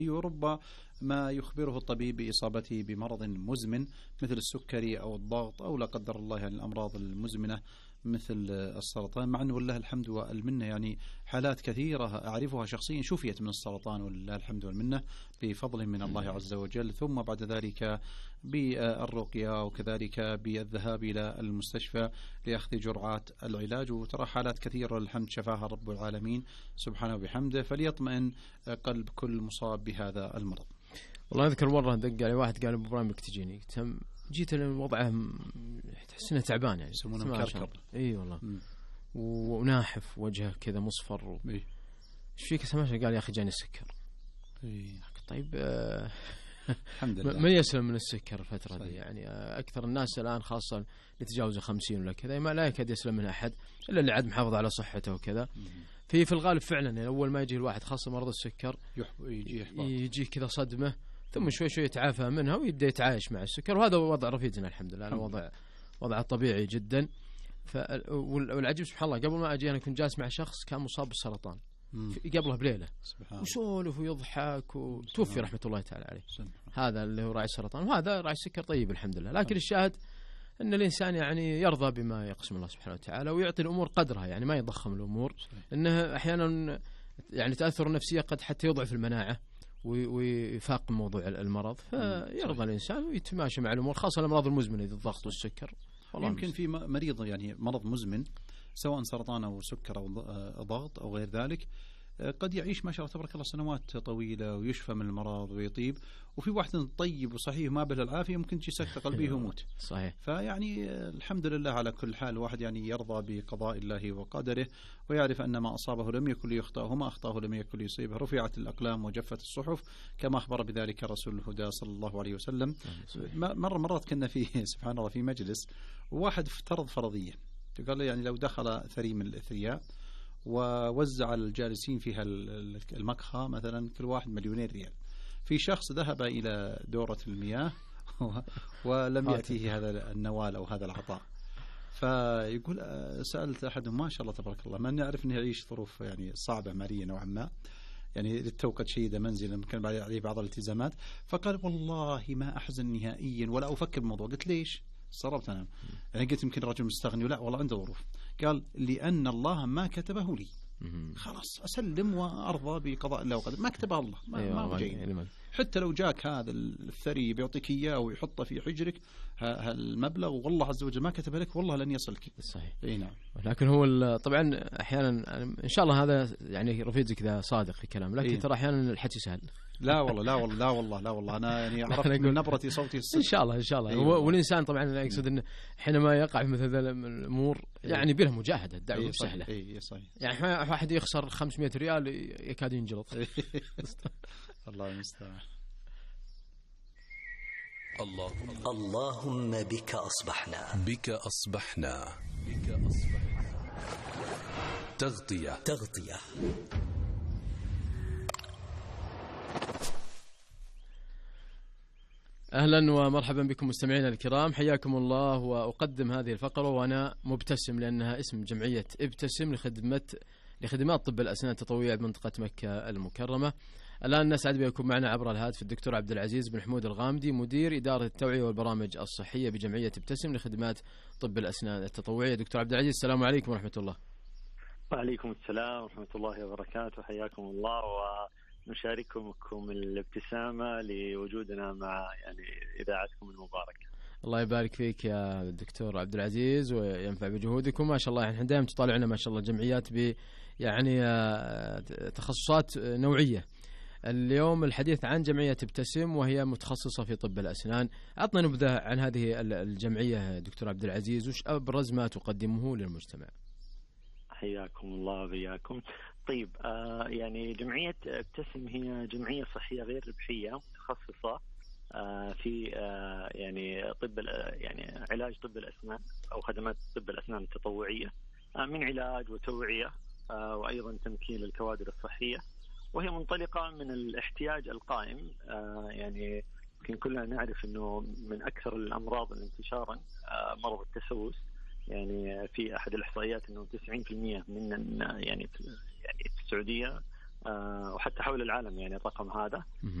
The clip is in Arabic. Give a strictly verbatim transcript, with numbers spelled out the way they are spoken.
ورب ما يخبره الطبيب بإصابته بمرض مزمن مثل السكري أو الضغط أو لا قدر الله يعني الأمراض المزمنة مثل السرطان، مع أنه والله الحمد والمنة يعني حالات كثيرة أعرفها شخصيا شفيت من السرطان والله الحمد والمنة بفضل من الله عز وجل، ثم بعد ذلك بالرقية وكذلك بالذهاب إلى المستشفى لأخذ جرعات العلاج، وترى حالات كثيرة الحمد شفاها رب العالمين سبحانه وبحمده، فليطمئن قلب كل مصاب بهذا المرض. والله أذكر مرة دق علي واحد قال برامج تجيني، قلت جيت وضعه تحس انه تعبان يعني يسمونه مكركب. اي والله م. وناحف وجهه كذا مصفر و... ايش فيك سمعت؟ قال يا اخي جاني السكر. اي طيب آه الحمد لله ما يسلم من السكر الفترة دي يعني. آه اكثر الناس الان خاصة يتجاوز خمسين ولا كذا ما لا يكاد يسلم منها احد الا اللي عاد محافظ على صحته وكذا. في في الغالب فعلا يعني اول ما يجي الواحد خاصة مرض السكر يجي يجي كذا صدمة ثم شوي شوي يتعافى منها ويبدأ يتعايش مع السكر، وهذا وضع رفيقنا الحمد لله. أنا وضع وضع طبيعي جدا. والعجيب سبحان الله قبل ما أجي أنا كنت جالس مع شخص كان مصاب بالسرطان قبلها بليلة وسولف ويضحك وتوفي رحمة الله تعالى عليه. هذا اللي هو راعي السرطان وهذا راعي السكر طيب الحمد لله. لكن الشاهد أن الإنسان يعني يرضى بما يقسم الله سبحانه وتعالى ويعطي الأمور قدرها، يعني ما يضخم الأمور، إنها أحيانا يعني تأثر النفسية قد حتى يضعف المناعة ويفاق موضوع المرض، فيرضى الإنسان ويتماشى مع الأمور خاصة الأمراض المزمنة ذي الضغط والسكر. يمكن في مريض يعني مرض مزمن سواء سرطان أو سكر أو ضغط أو غير ذلك قد يعيش ما شاء الله تبارك الله سنوات طويلة ويشفى من المرض ويطيب، وفي واحد طيب وصحيح ما به العافية ممكن تجي سكتة قلبيه ويموت. صحيح. فيعني الحمد لله على كل حال الواحد يعني يرضى بقضاء الله وقدره ويعرف أن ما أصابه لم يكن ليخطئه وما أخطأه لم يكن ليصيبه، رفعت الأقلام وجفت الصحف كما أخبر بذلك رسول الهدى صلى الله عليه وسلم. مرة مرات كنا فيه سبحان الله في مجلس وواحد افترض فرضية، قال له يعني لو دخل ثري من الأثرياء ووزع الجالسين فيها المقهى مثلا كل واحد مليونين ريال، في شخص ذهب إلى دورة المياه ولم يأتيه هذا النوال أو هذا العطاء، فيقول سألت أحدهم ما شاء الله تبارك الله من يعرف أنه يعيش ظروف يعني صعبة مالية نوعا ما، يعني للتو قد شيد منزلا كان عليه بعض الالتزامات، فقال والله ما أحزن نهائيا ولا أفكر بالموضوع. قلت ليش؟ استغربت أنا يعني قلت يمكن رجل مستغني ولا والله عنده ظروف. قال لأن الله ما كتبه لي خلاص أسلم وأرضى بقضاء الله وقدر، ما كتبه الله ما, أيوة ما جاي. حتى لو جاك هذا الثري بيعطيك إياه ويحطه في حجرك هالمبلغ والله عز وجل ما كتبه لك والله لن يصلك. صحيح. اي نعم. لكن هو طبعا أحيانا إن شاء الله هذا يعني رفيقك ذا صادق في كلام، لكن إيه؟ ترى أحيانا الحكي سهل. لا والله لا والله لا والله لا والله أنا يعني عرفت من نبرة صوتي الصدق. إن شاء الله إن شاء الله. أيوة. والإنسان طبعا أنا أقصد إنه حينما يقع في مثل الأمور يعني بله مجاهدة الدعوة أيه سهلة. إيه صحيح. يعني واحد يخسر خمسمائة ريال يكاد ينجلط. الله المستعان. اللهم اللهم بك أصبحنا بك أصبحنا بك أصبحنا تغطية تغطية. أهلا ومرحبا بكم مستمعينا الكرام، حياكم الله. وأقدم هذه الفقرة وأنا مبتسم لأنها اسم جمعية ابتسم لخدمة لخدمات طب الأسنان التطوعية بمنطقة مكة المكرمة. الآن نسعد بكم معنا عبر الهاتف الدكتور عبد العزيز بن حمود الغامدي مدير إدارة التوعية والبرامج الصحية بجمعية ابتسم لخدمات طب الأسنان التطوعية. دكتور عبد العزيز السلام عليكم ورحمة الله. وعليكم السلام ورحمة الله وبركاته، حياكم الله ونشارككم الابتسامة لوجودنا مع يعني إذاعتكم المباركة. الله يبارك فيك يا دكتور عبد العزيز وينفع بجهودكم ما شاء الله. احنا دائما تطالعنا ما شاء الله جمعيات ب يعني تخصصات نوعية. اليوم الحديث عن جمعية ابتسم وهي متخصصة في طب الأسنان. أعطنا نبذة عن هذه الجمعية دكتور عبد العزيز، وش أبرز ما تقدمه للمجتمع؟ حياكم الله وبياكم. طيب آه يعني جمعية ابتسم هي جمعية صحية غير ربحية متخصصة آه في آه يعني طب يعني علاج طب الأسنان أو خدمات طب الأسنان التطوعية آه من علاج وتوعية آه وأيضا تمكين الكوادر الصحية، وهي منطلقة من الاحتياج القائم. آه يعني يمكن كلنا نعرف أنه من أكثر الأمراض انتشارا آه مرض التسوس. يعني في أحد الإحصائيات أنه تسعين بالمئة من يعني يعني في السعودية وحتى حول العالم يعني الرقم هذا.